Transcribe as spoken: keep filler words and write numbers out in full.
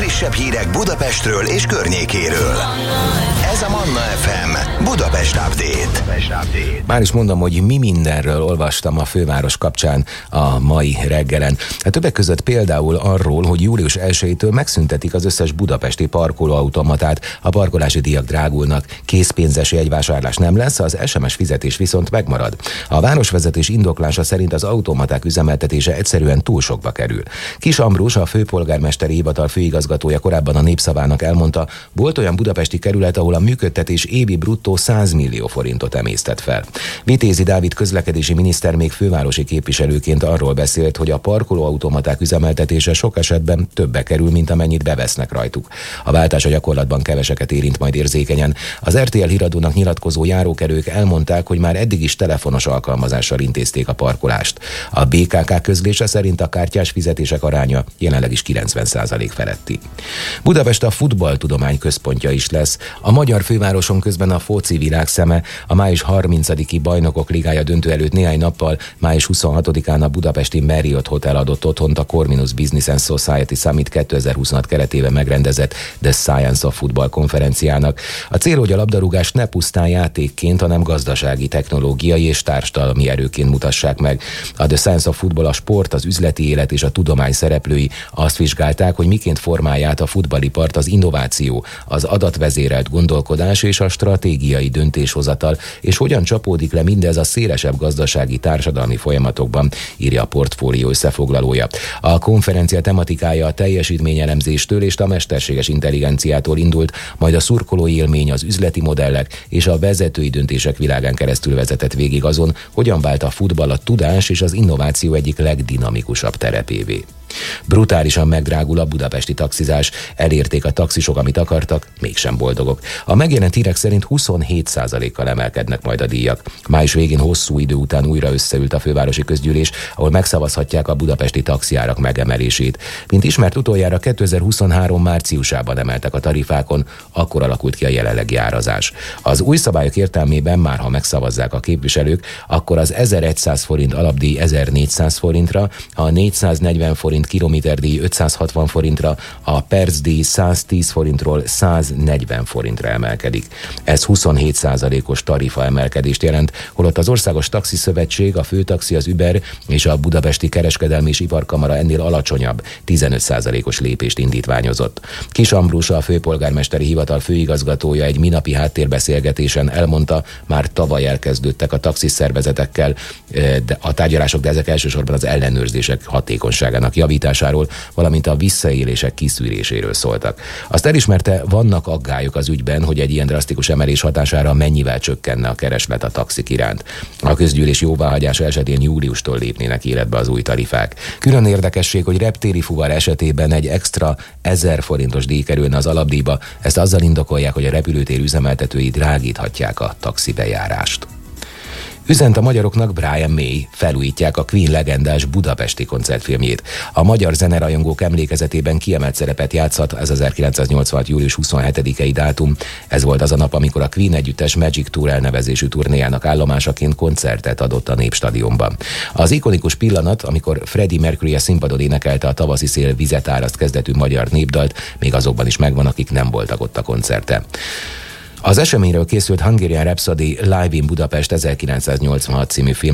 legfrissebb hírek Budapestről és környékéről. Ez a Manna ef em Budapest Update. Már is mondom, hogy mi mindenről olvastam a főváros kapcsán a mai reggelen. Hát többek között például arról, hogy július elsejétől megszüntetik az összes budapesti parkolóautomatát, a parkolási díjak drágulnak, készpénzes jegyvásárlás nem lesz, az es em es fizetés viszont megmarad. A városvezetés indoklása szerint az automaták üzemeltetése egyszerűen túl sokba kerül. Kis Ambrus, a főpolgármesteri hivatal főigazgatója korábban a Népszavának elmondta, volt olyan budapesti kerület, ahol a működtetés évi bruttó száz millió forintot emésztett fel. Vitézi Dávid közlekedési miniszter még fővárosi képviselőként arról beszélt, hogy a parkolóautomaták üzemeltetése sok esetben többe kerül, mint amennyit bevesznek rajtuk. A váltás a gyakorlatban keveseket érint majd érzékenyen. Az er té el híradónak nyilatkozó járókelők elmondták, hogy már eddig is telefonos alkalmazással intézték a parkolást. A bé ká ká közlése szerint a kártyás fizetések aránya jelenleg is kilencven százalék feletti. Budapest a futballtudomány központja is lesz. A magyar fővároson közben a foci világ szeme. A május harmincadiki Bajnokok Ligája döntő előtt néhány nappal, május huszonhatodikán a budapesti Marriott Hotel adott otthont a Corvinus Business and Society Summit kétezer-huszonhat keretében megrendezett The Science of Football konferenciának. A cél, hogy a labdarúgást ne pusztán játékként, hanem gazdasági, technológiai és társadalmi erőként mutassák meg. A The Science of Football a sport, az üzleti élet és a tudomány szereplői azt vizsgálták, hogy miként formálja át a futballipart az innováció, az adatvezérelt gondolkodás és a stratégiai döntéshozatal, és hogyan csapódik le mindez a szélesebb gazdasági társadalmi folyamatokban, írja a portfólió összefoglalója. A konferencia tematikája a teljesítményelemzéstől és a mesterséges intelligenciától indult, majd a szurkolói élmény, az üzleti modellek és a vezetői döntések világán keresztül vezetett végig azon, hogyan vált a futball a tudás és az innováció egyik legdinamikusabb terepévé. Brutálisan megdrágul a budapesti taxizás, elérték a taxisok, amit akartak, mégsem boldogok. A megjelent hírek szerint huszonhét százalékkal emelkednek majd a díjak. Május végén hosszú idő után újra összeült a fővárosi közgyűlés, ahol megszavazhatják a budapesti taxiárak megemelését. Mint ismert, utoljára kétezer-huszonhárom márciusában emeltek a tarifákon, akkor alakult ki a jelenlegi árazás. Az új szabályok értelmében már, ha megszavazzák a képviselők, akkor az ezerszáz forint alapdíj ezernégyszáz forintra, a négyszáznegyven forint kilométerdíj ötszázhatvan forintra, a percdíj száztíz forintról száznegyven forintra emelkedik. Ez huszonhét százalékos tarifa emelkedést jelent, holott az Országos Taxi Szövetség, a Főtaxi, az Uber és a Budapesti Kereskedelmi és Iparkamara ennél alacsonyabb, tizenöt százalékos lépést indítványozott. Kis Ambrus, a főpolgármesteri hivatal főigazgatója egy minapi háttérbeszélgetésen elmondta, már tavaly elkezdődtek a taxiszervezetekkel de a tárgyalások, de ezek elsősorban az ellenőrzések hatékonyságának javításáról, valamint a visszaélések kiszűréséről szóltak. Azt elismerte, vannak aggályok az ügyben, hogy egy ilyen drasztikus emelés hatására mennyivel csökkenne a kereslet a taxik iránt. A közgyűlés jóváhagyása esetén júliustól lépnének életbe az új tarifák. Külön érdekesség, hogy reptéri fuvar esetében egy extra ezer forintos díj kerülne az alapdíjba, ezt azzal indokolják, hogy a repülőtér üzemeltetői drágíthatják a taxibejárást. Üzent a magyaroknak Brian May, felújítják a Queen legendás budapesti koncertfilmjét. A magyar zenerajongók emlékezetében kiemelt szerepet játszhat az ezerkilencszáznyolcvanhat július huszonhetedikei dátum. Ez volt az a nap, amikor a Queen együttes Magic Tour elnevezésű turnéjának állomásaként koncertet adott a Népstadionban. Az ikonikus pillanat, amikor Freddie Mercury a színpadon énekelte a Tavaszi szél vizet áraszt kezdetű magyar népdalt, még azokban is megvan, akik nem voltak ott a koncerten. Az eseményről készült Hungarian Rhapsody Live in Budapest ezerkilencszáznyolcvanhat című film